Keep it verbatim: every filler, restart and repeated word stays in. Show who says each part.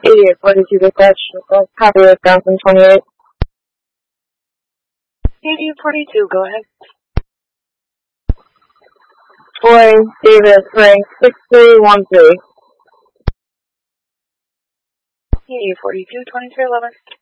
Speaker 1: eighty-eight forty-two dispatch, copy with Johnson twenty-eight.
Speaker 2: eighty-eight forty-two, go ahead.
Speaker 1: Boy, David, Frank, six three one three.
Speaker 2: eighty-eight forty-two, twenty-three eleven.